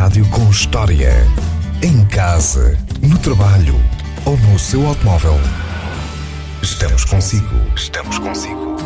rádio com história. Em casa, no trabalho ou no seu automóvel. Estamos consigo. Estamos consigo.